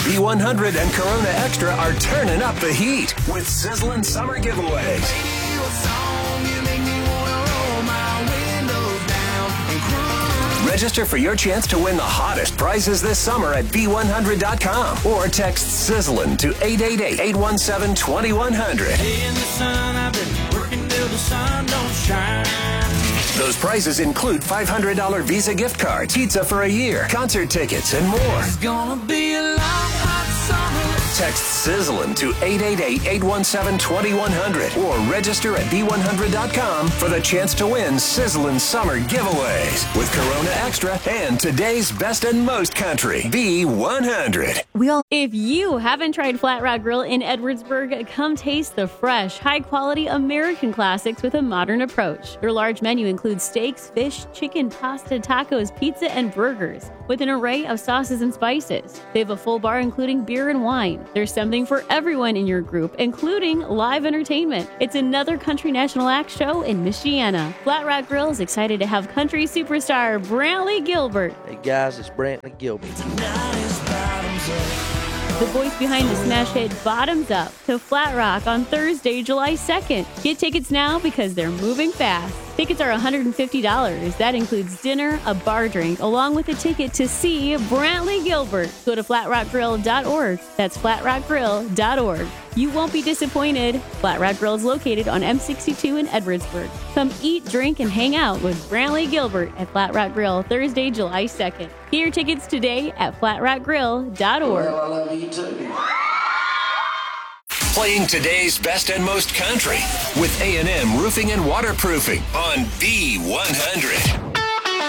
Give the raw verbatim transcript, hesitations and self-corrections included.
B one hundred and Corona Extra are turning up the heat with sizzling summer giveaways. Register for your chance to win the hottest prizes this summer at B one hundred dot com or text sizzling to eight eight eight, eight one seven, two one zero zero. In the sun, I've been working till the sun don't shine. Those prizes include five hundred dollars Visa gift cards, pizza for a year, concert tickets, and more. It's gonna be a long, hot summer. Text sizzling to eight eight eight, eight one seven, two one zero zero or register at B one hundred dot com for the chance to win sizzling summer giveaways with Corona Extra and today's best and most country, B one hundred. We all. If you haven't tried Flat Rock Grill in Edwardsburg, come taste the fresh, high-quality American classics with a modern approach. Their large menu includes steaks, fish, chicken, pasta, tacos, pizza, and burgers with an array of sauces and spices. They have a full bar including beer and wine. There's something for everyone in your group, including live entertainment. It's another Country National Act show in Michiana. Flat Rock Grill is excited to have country superstar Brantley Gilbert. Hey guys, it's Brantley Gilbert. The voice behind the smash hit Bottoms Up to Flat Rock on Thursday, July second. Get tickets now because they're moving fast. Tickets are one hundred fifty dollars. That includes dinner, a bar drink, along with a ticket to see Brantley Gilbert. Go to flat rock grill dot org. That's flat rock grill dot org. You won't be disappointed. Flat Rock Grill is located on M sixty-two in Edwardsburg. Come eat, drink, and hang out with Brantley Gilbert at Flat Rock Grill Thursday, July second. Get your tickets today at flat rock grill dot org. Well, I love you too. Playing today's best and most country with A and M Roofing and Waterproofing on B one hundred.